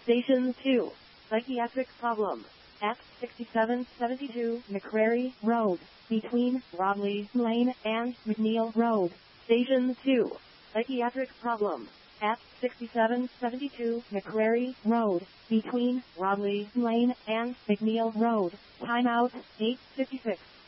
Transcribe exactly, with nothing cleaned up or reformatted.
Station two, psychiatric problem, at sixty-seven seventy-two McCrary Road, between Rodley Lane and McNeil Road. Station two, psychiatric problem, at sixty-seven seventy-two McCrary Road, between Rodley Lane and McNeil Road. Timeout, eight fifty-six.